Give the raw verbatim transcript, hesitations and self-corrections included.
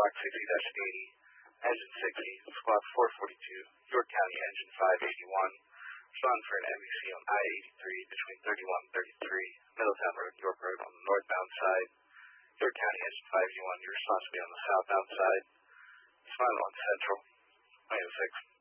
Block sixty eighty, Engine sixty, Squad four forty-two, York County Engine five eighty-one, respond for an M E C on I eighty-three between thirty-one and thirty-three, Middletown Road, York Road on the northbound side. York County Engine five eighty-one, you're responsible on the southbound side. Respond on Central, nine oh six.